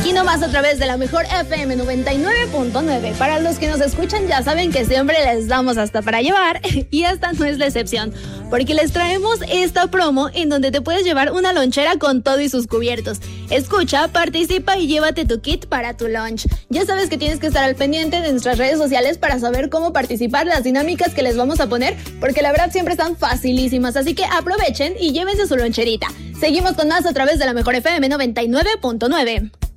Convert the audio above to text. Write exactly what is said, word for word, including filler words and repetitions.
aquí nomás a través de la mejor F M noventa y nueve punto nueve. Para los que nos escuchan ya saben que siempre les damos hasta para llevar y esta no es la excepción, porque les traemos esta promo en donde te puedes llevar una lonchera con todo y sus cubiertos. Escucha, participa y llévate tu kit para tu lunch. Ya sabes que tienes que estar al pendiente de nuestras redes sociales para saber cómo participar, las dinámicas que les vamos a poner, porque la verdad siempre están facilísimas, así que aprovechen y llévense su loncherita. Seguimos con más a través de la mejor F M noventa y nueve punto nueve.